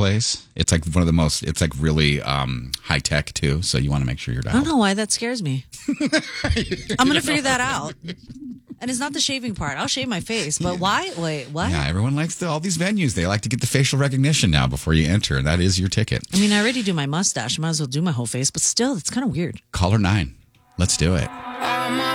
place. It's like one of the most. It's like really high tech too. So you want to make sure you're I dialed. don't know why that scares me. I'm going to figure that out. And it's not the shaving part. I'll shave my face. But why? Wait, what? Yeah, everyone likes all these venues. They like to get the facial recognition now before you enter, and that is your ticket. I mean, I already do my mustache. I might as well do my whole face. But still, it's kind of weird. Caller 9. Let's do it.